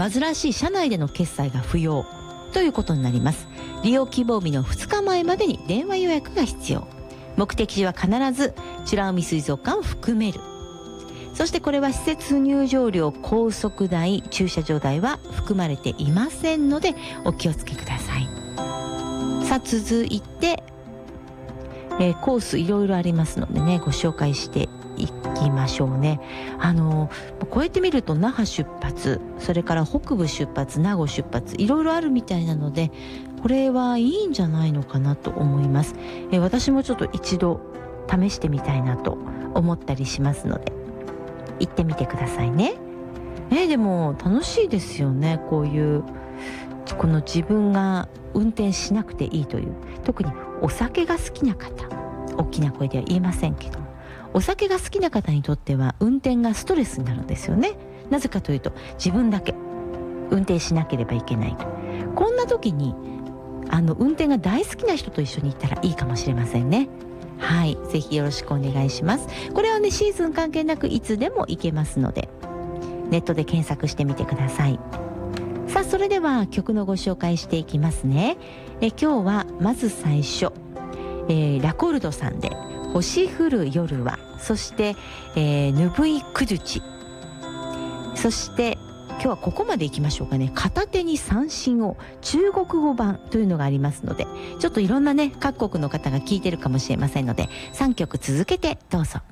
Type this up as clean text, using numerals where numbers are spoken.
煩わしい車内での決済が不要ということになります。利用希望日の2日前までに電話予約が必要。目的地は必ず美ら海水族館を含める。そしてこれは施設入場料、高速代、駐車場代は含まれていませんのでお気をつけください。さあ続いて、コースいろいろありますのでね、ご紹介していきましょうね。こうやって見ると那覇出発、それから北部出発、名護出発、いろいろあるみたいなので、これはいいんじゃないのかなと思います。私もちょっと一度試してみたいなと思ったりしますので、行ってみてくださいね。でも楽しいですよね。こういうこの自分が運転しなくていいという、特にお酒が好きな方、大きな声では言いませんけど、お酒が好きな方にとっては運転がストレスになるんですよね。なぜかというと、自分だけ運転しなければいけないと。こんな時に運転が大好きな人と一緒に行ったらいいかもしれませんね。はい、ぜひよろしくお願いします。これはね、シーズン関係なくいつでも行けますので、ネットで検索してみてください。さあ、それでは曲のご紹介していきますね。今日はまず最初、ラコルドさんで星降る夜は、そして、ぬぶいくじゅち、そして今日はここまでいきましょうかね。片手に三振を中国語版というのがありますので、ちょっといろんなね、各国の方が聞いてるかもしれませんので、3曲続けてどうぞ。